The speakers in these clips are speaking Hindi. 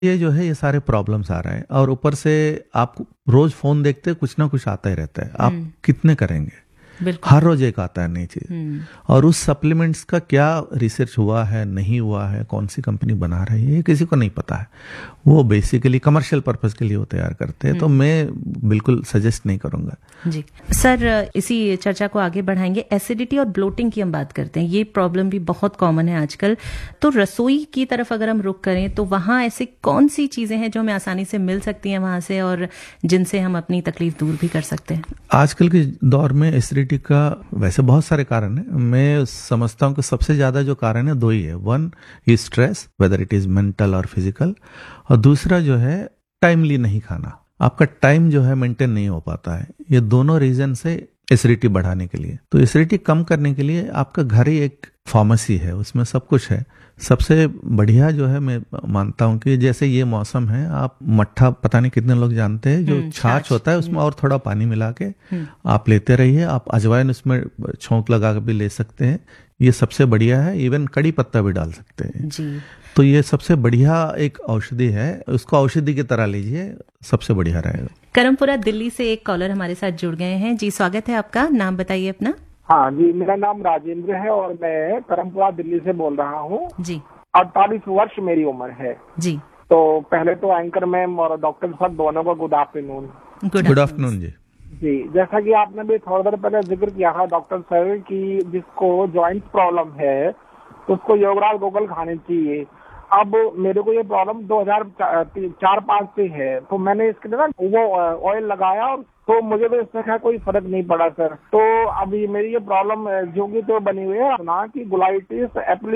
ये जो है ये सारे प्रॉब्लम्स आ रहे हैं, और ऊपर से आप रोज फोन देखते कुछ ना कुछ आता ही रहता है, आप कितने करेंगे? हर रोज एक आता है नई चीज। और उस सप्लीमेंट्स का क्या रिसर्च हुआ है, नहीं हुआ है, कौन सी कंपनी बना रही है, ये किसी को नहीं पता है। वो बेसिकली कमर्शियल पर्पस के लिए वो तैयार करते हैं, तो मैं बिल्कुल सजेस्ट नहीं करूंगा। जी सर, इसी चर्चा को आगे बढ़ाएंगे। एसिडिटी और ब्लोटिंग की हम बात करते हैं, ये प्रॉब्लम भी बहुत कॉमन है आजकल। तो रसोई की तरफ अगर हम रुख करें तो वहां ऐसी कौन सी चीजें हैं जो हमें आसानी से मिल सकती हैं वहां से, और जिनसे हम अपनी तकलीफ दूर भी कर सकते हैं? आजकल के दौर में एसिडिटी का वैसे बहुत सारे कारण है। मैं समझता हूँ कि सबसे ज्यादा जो कारण है दो ही है। One is stress, whether it is mental और फिजिकल, और दूसरा जो है टाइमली नहीं खाना। आपका टाइम जो है मेंटेन नहीं हो पाता है। ये दोनों रीजन से एसिडिटी बढ़ाने के लिए, तो एसिडिटी कम करने के लिए आपका घर ही एक फार्मेसी है, उसमें सब कुछ है। सबसे बढ़िया जो है मैं मानता हूँ कि जैसे ये मौसम है, आप मट्ठा, पता नहीं कितने लोग जानते हैं, जो छाछ होता है उसमें और थोड़ा पानी मिला के आप लेते रहिए। आप अजवाइन उसमें छोंक लगा के भी ले सकते हैं, ये सबसे बढ़िया है। इवन कड़ी पत्ता भी डाल सकते हैं जी। तो ये सबसे बढ़िया एक औषधि है, उसको औषधि की तरह लीजिए, सबसे बढ़िया रहेगा। करमपुरा दिल्ली से एक कॉलर हमारे साथ जुड़ गए हैं जी, स्वागत है आपका, नाम बताइए अपना। हाँ जी, मेरा नाम राजेंद्र है और मैं करमपुरा दिल्ली से बोल रहा हूँ जी। 48 वर्ष मेरी उम्र है जी। तो पहले तो एंकर मैम और डॉक्टर साहब दोनों को गुड आफ्टरनून। गुड आफ्टरनून जी। जी, जैसा कि आपने भी थोड़ी देर पहले जिक्र किया था डॉक्टर सर कि जिसको जॉइंट प्रॉब्लम है तो उसको योगराज गोगल खाने चाहिए। अब मेरे को ये प्रॉब्लम 2004-05 से है, तो मैंने इसके लिए ना वो ऑयल लगाया, और तो मुझे तो इससे क्या कोई फर्क नहीं पड़ा सर। तो अभी मेरी ये प्रॉब्लम जो कि तो बनी हुई है ना कि गुलाइटिस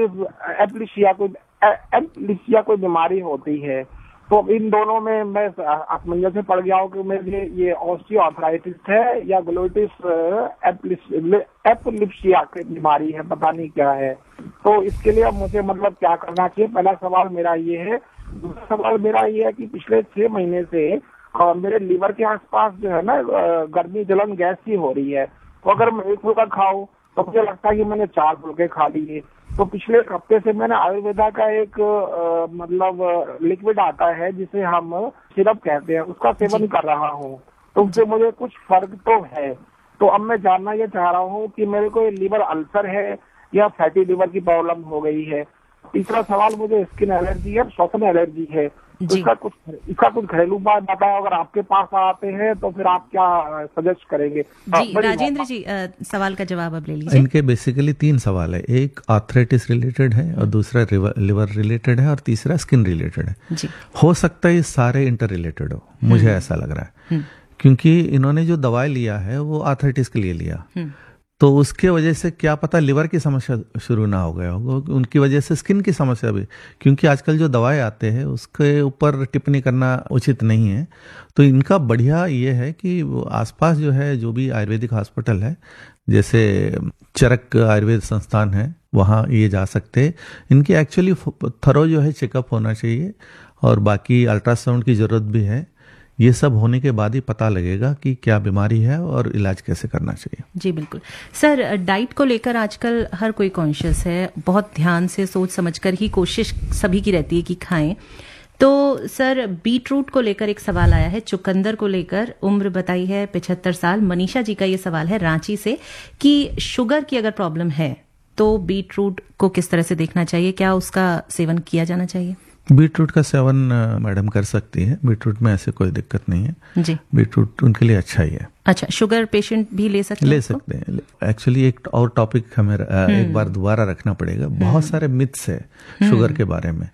एप्लिसिया कोई बीमारी होती है। तो इन दोनों में मैं असमंजस में पड़ गया हूँ कि मुझे ये ऑस्टियोआर्थराइटिस है या ग्लूटिस एप्लिसिया की बीमारी है, पता नहीं क्या है। तो इसके लिए मुझे मतलब क्या करना चाहिए? पहला सवाल मेरा ये है। दूसरा सवाल मेरा ये है कि पिछले 6 महीने से मेरे लीवर के आसपास जो है ना गर्मी जलन गैस की हो रही है। तो अगर मैं एक फुल्का खाऊं तो मुझे लगता है कि मैंने 4 फुल्के खा लिए। तो पिछले एक हफ्ते से मैंने आयुर्वेदा का एक मतलब लिक्विड आता है जिसे हम सिरप कहते हैं, उसका सेवन कर रहा हूँ। तो उससे मुझे कुछ फर्क तो है। तो अब मैं जानना ये चाह रहा हूँ कि मेरे को ये लीवर अल्सर है या फैटी लीवर की प्रॉब्लम हो गई है। तीसरा सवाल, मुझे स्किन एलर्जी है, श्वसन एलर्जी है। इसका कुछ घरेलू उपाय बताया, अगर आपके पास आते हैं तो फिर आप क्या सजेस्ट करेंगे? जी राजेंद्र जी, सवाल का जवाब अब ले लीजिए। इनके बेसिकली 3 सवाल है, एक आर्थराइटिस रिलेटेड है और दूसरा लिवर रिलेटेड है और तीसरा स्किन रिलेटेड है जी। हो सकता है ये सारे इंटर रिलेटेड हो, मुझे ऐसा लग रहा है, क्योंकि इन्होंने जो दवाई लिया है वो आर्थराइटिस के लिए लिया, तो उसके वजह से क्या पता लिवर की समस्या शुरू ना हो गया होगा, उनकी वजह से स्किन की समस्या भी, क्योंकि आजकल जो दवाएं आते हैं उसके ऊपर टिप्पणी करना उचित नहीं है। तो इनका बढ़िया ये है कि आसपास जो है जो भी आयुर्वेदिक हॉस्पिटल है, जैसे चरक आयुर्वेद संस्थान है, वहाँ ये जा सकते हैं। इनकी एक्चुअली थरो जो है चेकअप होना चाहिए, और बाकी अल्ट्रासाउंड की जरूरत भी है। ये सब होने के बाद ही पता लगेगा कि क्या बीमारी है और इलाज कैसे करना चाहिए। जी बिल्कुल सर, डाइट को लेकर आजकल हर कोई कॉन्शियस है, बहुत ध्यान से सोच समझकर ही कोशिश सभी की रहती है कि खाएं। तो सर, बीट रूट को लेकर एक सवाल आया है, चुकंदर को लेकर, उम्र बताई है 75 साल। मनीषा जी का ये सवाल है रांची से कि शुगर की अगर प्रॉब्लम है तो बीट रूट को किस तरह से देखना चाहिए, क्या उसका सेवन किया जाना चाहिए? बीटरूट का सेवन मैडम कर सकती है, बीटरूट में ऐसे कोई दिक्कत नहीं है जी। बीटरूट उनके लिए अच्छा ही है। अच्छा, शुगर पेशेंट भी ले सकते हैं? ले सकते हैं। एक्चुअली एक और टॉपिक हमें एक बार दोबारा रखना पड़ेगा, बहुत सारे मिथ्स है शुगर के बारे में,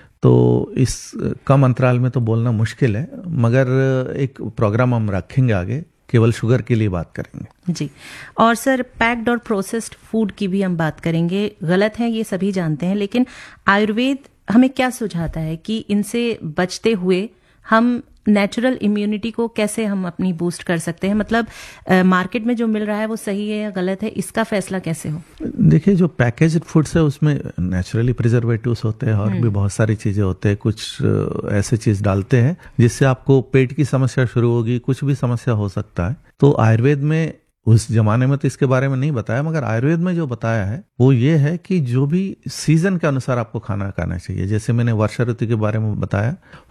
तो इस कम अंतराल में तो बोलना मुश्किल है, मगर एक प्रोग्राम हम रखेंगे आगे, केवल शुगर के लिए बात करेंगे जी। और सर, पैक्ड और प्रोसेस्ड फूड की भी हम बात करेंगे। गलत है ये सभी जानते हैं, लेकिन आयुर्वेद हमें क्या सुझाता है कि इनसे बचते हुए हम नेचुरल इम्यूनिटी को कैसे हम अपनी बूस्ट कर सकते हैं? मतलब मार्केट में जो मिल रहा है वो सही है या गलत है, इसका फैसला कैसे हो? देखिए, जो पैकेज्ड फूड्स है उसमें नेचुरली प्रिजर्वेटिव्स होते हैं और भी बहुत सारी चीजें होते हैं। कुछ ऐसे चीज डालते हैं जिससे आपको पेट की समस्या शुरू होगी, कुछ भी समस्या हो सकता है। तो आयुर्वेद में उस जमाने में तो इसके बारे में नहीं बताया, मगर आयुर्वेद में जो बताया है वो ये है कि जो भी सीजन के अनुसार आपको खाना चाहिए। जैसे मैंने वर्षा ऋतु के बारे में बताया,